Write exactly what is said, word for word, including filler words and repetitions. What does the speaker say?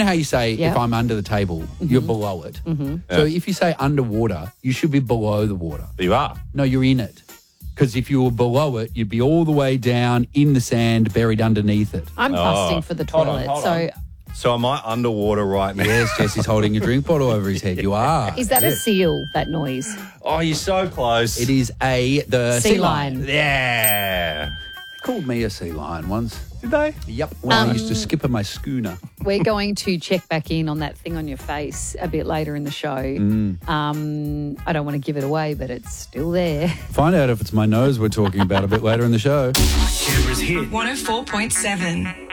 how you say Yep. if I'm under the table, Mm-hmm. you're below it. Mm-hmm. So Yeah. if you say underwater, you should be below the water. You are. No, you're in it. Because if you were below it, you'd be all the way down in the sand, buried underneath it. I'm Oh. busting for the Hold on, toilet. hold so on. So am I underwater right now? Yes, Jesse's holding a drink bottle over his head. You are. is that a Yes. seal, that noise? Oh, you're so close. It is a the Sea lion. Yeah. They called me a sea lion once. Did they? Yep. When Um, I used to skip on my schooner. We're going to check back in on that thing on your face a bit later in the show. Mm. Um, I don't want to give it away, but it's still there. Find out if it's my nose we're talking about a bit later in the show. Canberra's hit. one oh four point seven.